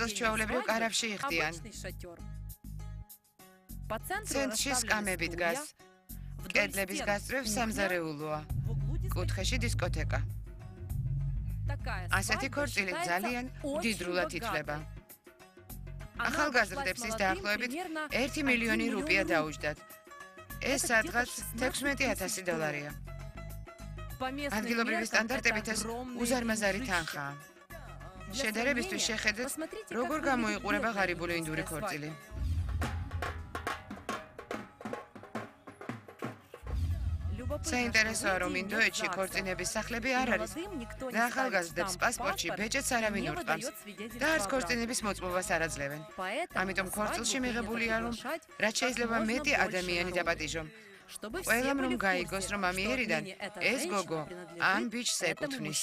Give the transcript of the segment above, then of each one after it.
ქორწილს ჩვეულებრივ კარავში იხდიან. ცენტრში სკამები დგას. კედლების გასწვრივ სამზარეულოა. კუთხეში დისკოთეკა. ასეთი ქორწილი ძალიან მდიდრულად ითვლება. ახალგაზრდებს ის დაახლოებით 1 მილიონი რუპია დაუჯდათ. ეს სადღაც $16,000. ადგილობრივი სტანდარტებით ეს უზარმაზარი თანხაა. შედარებისთვის შეხედეთ, როგორ გამოიყურება ღარიბული ინდური ქორწილი. საინტერესოა, რომ ინდოეთში ქორწინების სახლები არ არის და ახალგაზრდებს პასპორტში ბეჭედს არავინ ურტყამს და არც ქორწინების მოწმობას არ აძლევენ. ამიტომ ქორწილში მიღებულია, რომ რაც შეიძლება მეტი ადამიანი დაპატიჟონ. ყველამ რომ გაიგოს, რომ ამიერიდან ეს გოგო ამ ბიჭს ეკუთვნის.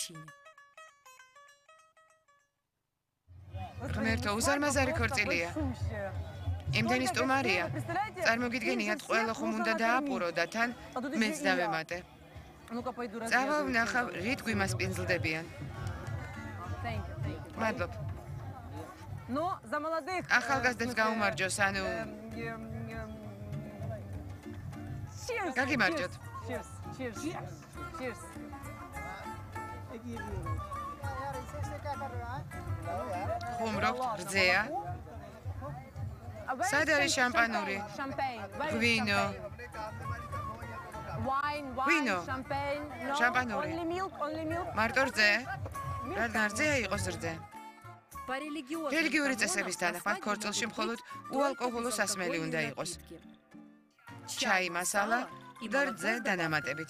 ღმერთო, უზარმაზარი ქორწილია. იმდენი სტუმარია. წარმოგიდგენიათ, ყველა ხომ უნდა დააპურო და თან მეც დავემატე. წავალ ვნახავ, რით გვიმასპინძლდებიან. მადლობ. ახალგაზრდებს გაუმარჯოს, ანუ გაგიმარჯოთ. ხუმრობთ, რძეა. სად არის შამპანური? ღვინო. ღვინო. შამპანური. მარტო რძე? რადგან რძეა იყოს რძე? რელიგიური წესების თანახმად ქორწილში მხოლოდ უალკოჰოლო სასმელი უნდა იყოს. ჩაი, მასალა და რძე დანამატებით.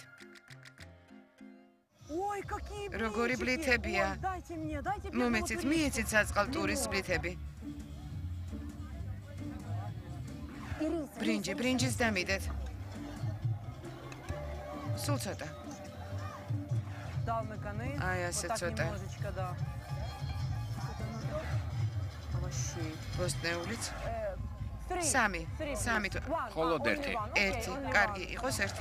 როგორი ბლითებია. მომეცით, მიეცით საწყალტურის ბლითები. ბრინჯის დამიდეთ. სულ ცოტა. აი, ასე ცოტა. ბოსტნეულიც. 3 თუ. მხოლოდ 1. 1. კარგი, იყოს 1.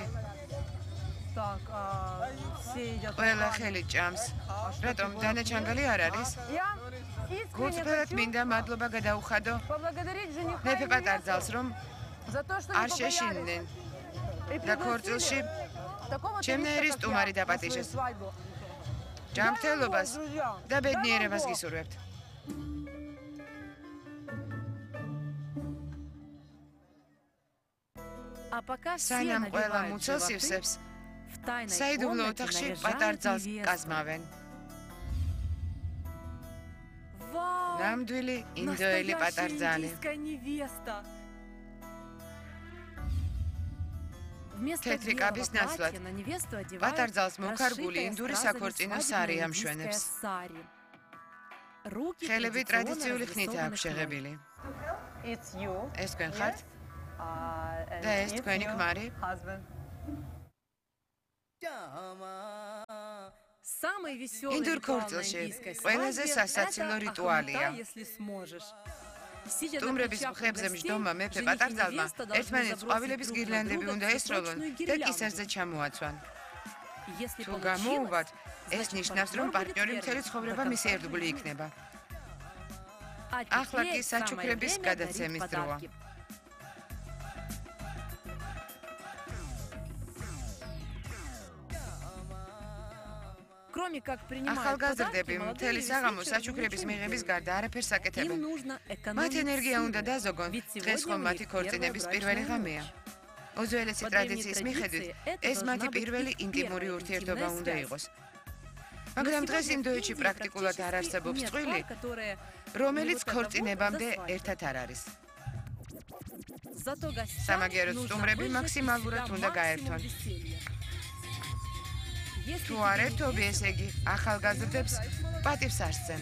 ყველა ხელი ჭამს. რატომ დანაჩანგალი არ არის? გულწრფელად მინდა მადლობა გადაუხადო მეფე პატარძალს, რომ არ შეშინდნენ და ქორწილში ჩემნაირი სტუმარი დაპატიჟეს. ჯანმრთელობას და ბედნიერებას გისურვებთ. სანამ ყველა მუცელს ივსებს, საიდუმლო ოთახში პატარძალს კაზმავენ. ნამდვილი ინდოელი პატარძალი. თეთრი კაბის ნაცვლად პატარძალს მუქარგული ინდური საქორწინო სარი ამშვენებს. ხელები ტრადიციული ხნითაა შეღებილი. ეს თქვენ ხართ? და ეს თქვენი ქმარი? ინდურ ქორწილში ყველაზე სასაცილო რიტუალია. სტუმრების მხებზე მჯდომმა მეფე პატარძალმა ერთმანეთს ყვავილების გირლანდები უნდა ესროლონ და კისერზე ჩამოაცვან. თუ გამოუვათ, ეს ნიშნავს, რომ პარტნიორი მთელი ცხოვრება მისი ერთგული იქნება. ახლა კი საჩუქრების გადაცემის დროა. ახალგაზრდები მთელი საღამო საჩუქრების მიღების გარდა არაფერს აკეთებენ. მათ ენერგია უნდა დაზოგონ, დღეს ხომ მათი ქორწინების პირველი ღამეა. უძველესი ტრადიციის მიხედვით, ეს მათი პირველი ინტიმური ურთიერთობა უნდა იყოს. მაგრამ დღეს ინდოეთში პრაქტიკულად არ არსებობს წყვილი, რომელიც ქორწინებამდე ერთად არ არის. სამაგიეროდ სტუმრები მაქსიმალურად უნდა გაერთონ. თუ არ ერთობი, ესე იგი, ახალგაზრდებს პატივს არ სცენ.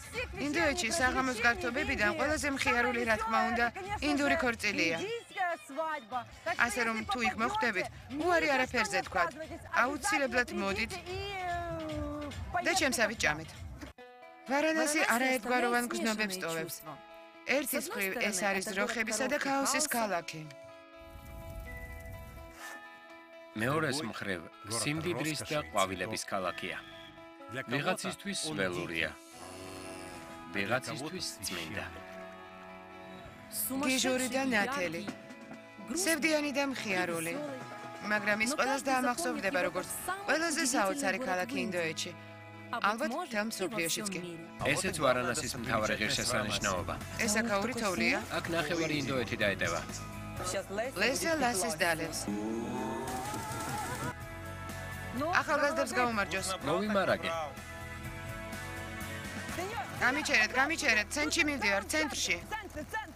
ინდოეთში საღამოს გართობებიდან ყველაზე მხიარული, რა თქმა უნდა, ინდური ქორწილია. ასე რომ თუ იქ მოხვდებით, უარი არაფერზე თქვათ. აუცილებლად მოდით და ჩემსავით ჭამეთ. ვარანასი არაერთგვაროვან გზნობებს ტოვებს. ერთის მხრივ ეს არის ძროხებისა და ქაოსის ქალაქი. მეორეს მხრივ სიმდიდრის და ყვავილების ქალაქია. ვიღაცისთვის ველურია. ვიღაცისთვის წმინდა. გიჟური და ნათელი. სევდიანი და მხიარული. მაგრამ ის ყველას დაამახსოვრდება როგორც ყველაზე საოცარი ქალაქი ინდოეთში. ალბათ მთელ მსოფლიოშიც კი. ესეც ვარანასის მთავარი ღირსშესანიშნაობა. ეს აქაური თოვლია. აქ ნახევარი ინდოეთი დაეტევა. ლესა ლასის დალევს. ახალგაზრდებს გაუმარჯოს. მოვიმარაგე. გამიჩერეთ, ცენტრში მივდივარ, ცენტრში.